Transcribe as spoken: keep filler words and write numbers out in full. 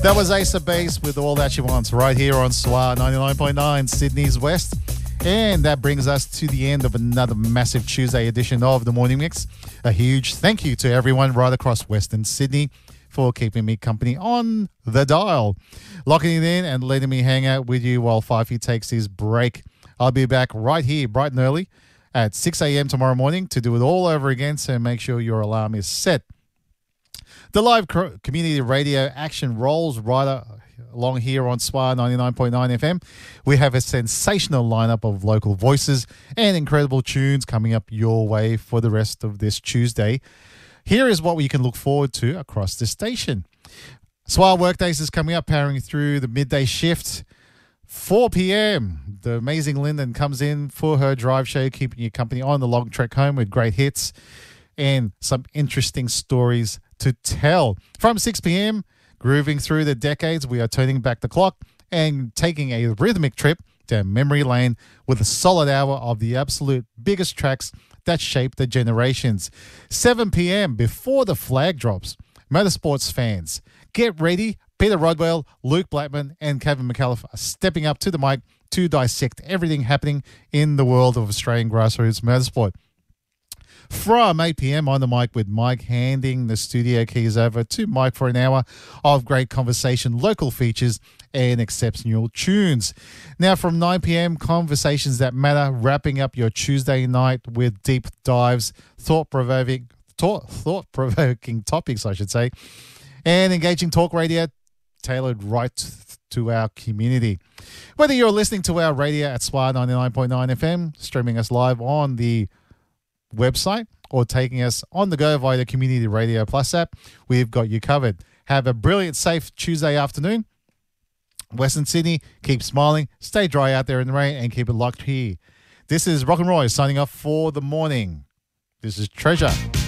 That was Ace of Base with All That She Wants right here on S W A ninety-nine point nine, Sydney's West. And that brings us to the end of another massive Tuesday edition of The Morning Mix. A huge thank you to everyone right across Western Sydney for keeping me company on the dial, locking it in and letting me hang out with you while Fifey takes his break. I'll be back right here bright and early at six a.m. tomorrow morning to do it all over again, so make sure your alarm is set. The live co- community radio action rolls right uh, along here on S W A ninety-nine point nine F M. We have a sensational lineup of local voices and incredible tunes coming up your way for the rest of this Tuesday. Here is what we can look forward to across the station. S W A Workdays is coming up, powering through the midday shift. four p.m. The amazing Lyndon comes in for her drive show, keeping you company on the long trek home with great hits and some interesting stories to tell. From six p.m., grooving through the decades, we are turning back the clock and taking a rhythmic trip down memory lane with a solid hour of the absolute biggest tracks that shaped the generations. seven p.m. before the flag drops. Motorsports fans, get ready. Peter Rodwell, Luke Blackman and Kevin McAuliffe are stepping up to the mic to dissect everything happening in the world of Australian grassroots motorsport. From eight p.m. on the mic with Mike, handing the studio keys over to Mike for an hour of great conversation, local features and exceptional tunes. Now from nine p.m, conversations that matter, wrapping up your Tuesday night with deep dives, thought-provoking, thought, thought-provoking topics, I should say, and engaging talk radio tailored right to our community. Whether you're listening to our radio at S W A ninety-nine point nine F M, streaming us live on the website, or taking us on the go via the Community Radio Plus app, we've got you covered. Have a brilliant, safe Tuesday afternoon. Western Sydney, keep smiling, stay dry out there in the rain, and keep it locked here. This is Rock and Roy signing off for the morning. This is Treasure.